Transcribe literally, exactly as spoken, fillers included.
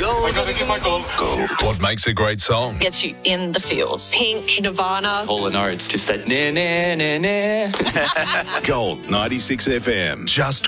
gold. I gotta get my gold. Gold. What makes a great song? Gets you in the feels. Pink, Nirvana. Hall and Oates, just that na na na na. Gold ninety-six F M. Just